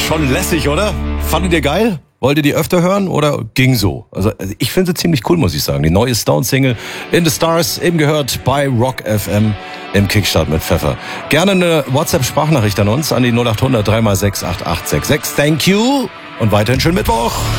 Schon lässig, oder? Fandet ihr geil? Wollt ihr die öfter hören oder ging so? Also ich finde sie ziemlich cool, muss ich sagen. Die neue Stone-Single In the Stars, eben gehört bei Rock FM im Kickstart mit Pfeffer. Gerne eine WhatsApp-Sprachnachricht an uns, an die 0800 3x6 8866. Thank you und weiterhin schönen Mittwoch.